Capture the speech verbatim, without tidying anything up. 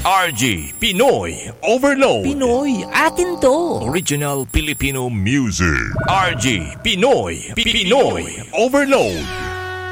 R G Pinoy Overload. Pinoy, atin to. Original Filipino music. R G Pinoy Pinoy Overload.